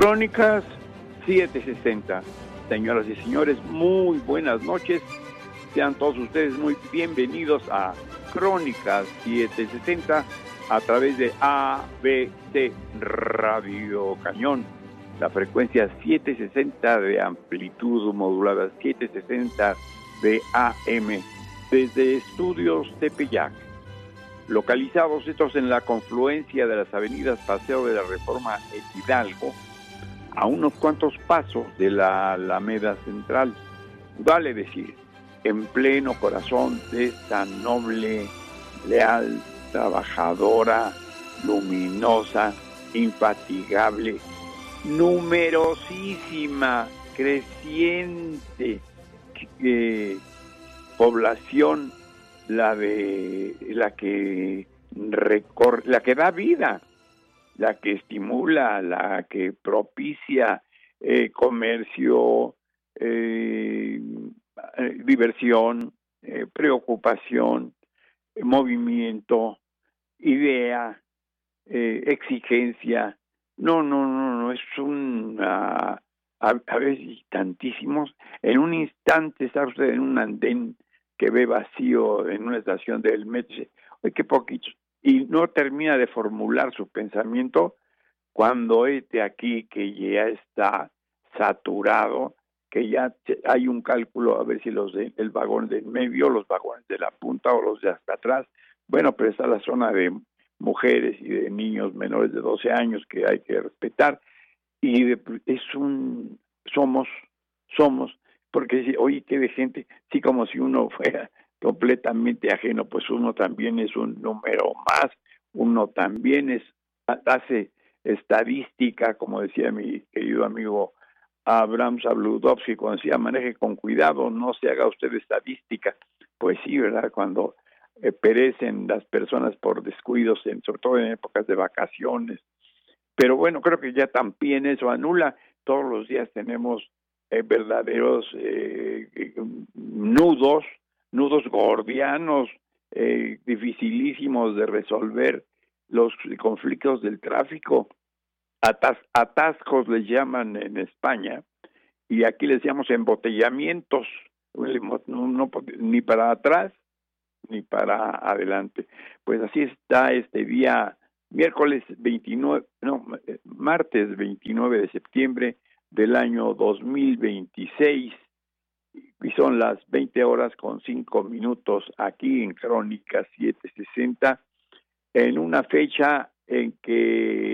Crónicas 760. Señoras y señores, muy buenas noches. Sean todos ustedes muy bienvenidos a Crónicas 760 a través de ABC Radio Cañón. La frecuencia 760 de amplitud modulada, 760 de AM, desde Estudios Tepeyac. Localizados estos en la confluencia de las avenidas Paseo de la Reforma e Hidalgo, a unos cuantos pasos de la Alameda Central, vale decir, en pleno corazón de esta noble, leal, trabajadora, luminosa, infatigable, numerosísima, creciente población, la que da vida, la que estimula, la que propicia comercio, diversión, preocupación, movimiento, idea, exigencia. No, es a veces tantísimos. En un instante está usted en un andén que ve vacío en una estación del metro, ¡ay, qué poquitos! Y no termina de formular su pensamiento cuando aquí que ya está saturado, que ya hay un cálculo a ver si los del vagón del medio, los vagones de la punta o los de hasta atrás. Bueno, pero está la zona de mujeres y de niños menores de 12 años que hay que respetar. Y somos, porque oye, qué de gente, sí, como si uno fuera completamente ajeno, pues uno también es un número más, uno también hace estadística, como decía mi querido amigo Abraham Sabludovsky, cuando decía maneje con cuidado, no se haga usted estadística. Pues sí, ¿verdad? Cuando perecen las personas por descuidos, sobre todo en épocas de vacaciones. Pero bueno, creo que ya también eso anula. Todos los días tenemos verdaderos nudos gordianos, dificilísimos de resolver, los conflictos del tráfico. Atascos les llaman en España, y aquí les llamamos embotellamientos, no, ni para atrás ni para adelante. Pues así está este día, martes 29 de septiembre del año 2026, y son las 20:05 aquí en Crónicas 760, en una fecha en que